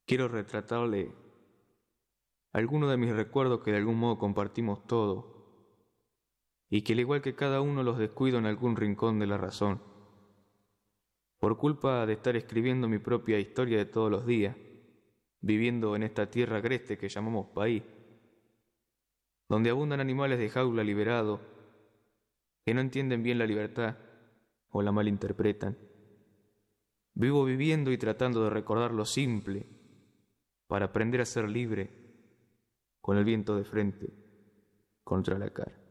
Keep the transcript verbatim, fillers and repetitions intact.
Quiero retratarle algunos de mis recuerdos que de algún modo compartimos todos, y que al igual que cada uno los descuido en algún rincón de la razón, por culpa de estar escribiendo mi propia historia de todos los días, viviendo en esta tierra agreste que llamamos país, donde abundan animales de jaula liberados, que no entienden bien la libertad o la malinterpretan. Vivo viviendo y tratando de recordar lo simple, para aprender a ser libre, con el viento de frente contra la cara.